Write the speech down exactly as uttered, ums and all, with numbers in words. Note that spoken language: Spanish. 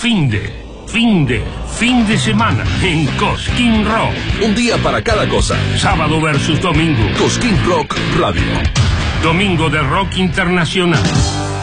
fin de, fin de, fin de semana en Cosquín Rock. Un día para cada cosa. Sábado versus domingo. Cosquín Rock Radio. Domingo de rock internacional.